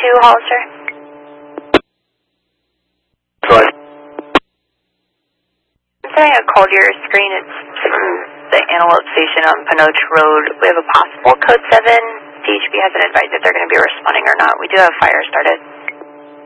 Hollister. Sorry. I'm setting a call to your screen. It's from the Antelope Station on Pinoch Road. We have a possible code 7. DHB hasn't advised if they're going to be responding or not. We do have fire started.